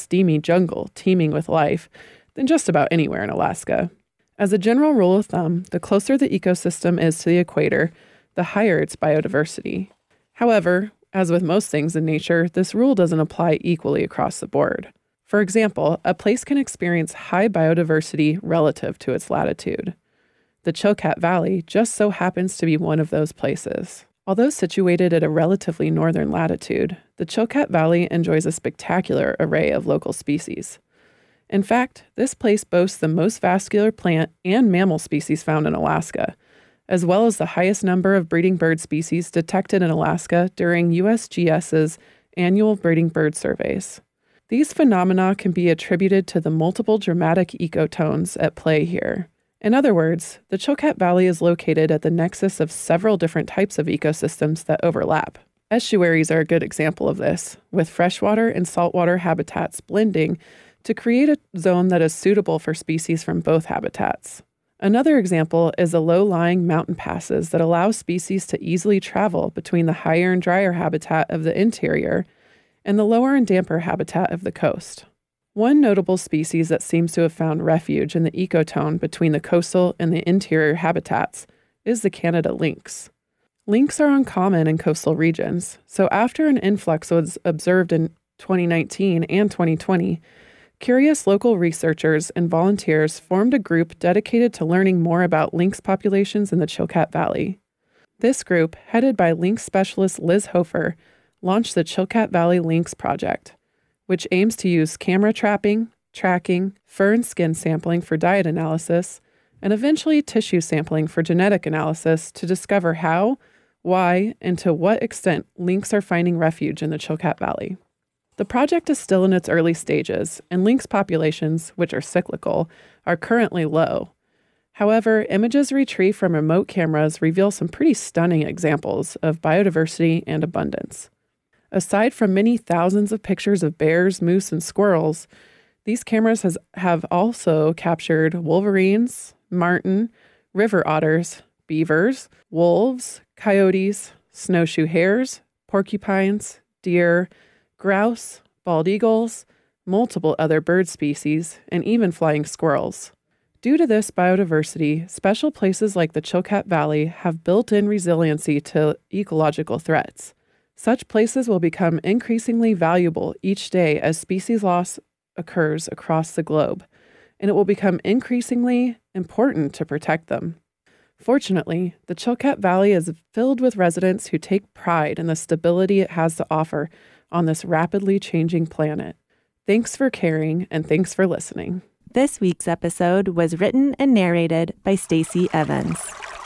steamy jungle teeming with life than just about anywhere in Alaska. As a general rule of thumb, the closer the ecosystem is to the equator, the higher its biodiversity. However, as with most things in nature, this rule doesn't apply equally across the board. For example, a place can experience high biodiversity relative to its latitude. The Chilkat Valley just so happens to be one of those places. Although situated at a relatively northern latitude, the Chilkat Valley enjoys a spectacular array of local species. In fact, this place boasts the most vascular plant and mammal species found in Alaska, as well as the highest number of breeding bird species detected in Alaska during USGS's annual breeding bird surveys. These phenomena can be attributed to the multiple dramatic ecotones at play here. In other words, the Chilkat Valley is located at the nexus of several different types of ecosystems that overlap. Estuaries are a good example of this, with freshwater and saltwater habitats blending to create a zone that is suitable for species from both habitats. Another example is the low-lying mountain passes that allow species to easily travel between the higher and drier habitat of the interior and the lower and damper habitat of the coast. One notable species that seems to have found refuge in the ecotone between the coastal and the interior habitats is the Canada lynx. Lynx are uncommon in coastal regions, so after an influx was observed in 2019 and 2020, curious local researchers and volunteers formed a group dedicated to learning more about lynx populations in the Chilkat Valley. This group, headed by lynx specialist Liz Hofer, launched the Chilkat Valley Lynx Project, which aims to use camera trapping, tracking, fur and skin sampling for diet analysis, and eventually tissue sampling for genetic analysis to discover how, why, and to what extent lynx are finding refuge in the Chilkat Valley. The project is still in its early stages, and lynx populations, which are cyclical, are currently low. However, images retrieved from remote cameras reveal some pretty stunning examples of biodiversity and abundance. Aside from many thousands of pictures of bears, moose, and squirrels, these cameras have also captured wolverines, marten, river otters, beavers, wolves, coyotes, snowshoe hares, porcupines, deer, grouse, bald eagles, multiple other bird species, and even flying squirrels. Due to this biodiversity, special places like the Chilkat Valley have built-in resiliency to ecological threats. Such places will become increasingly valuable each day as species loss occurs across the globe, and it will become increasingly important to protect them. Fortunately, the Chilkat Valley is filled with residents who take pride in the stability it has to offer on this rapidly changing planet. Thanks for caring, and thanks for listening. This week's episode was written and narrated by Stacey Evans.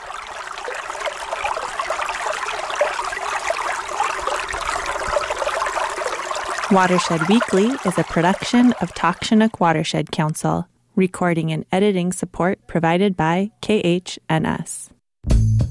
Watershed Weekly is a production of Takshunuk Watershed Council, recording and editing support provided by KHNS.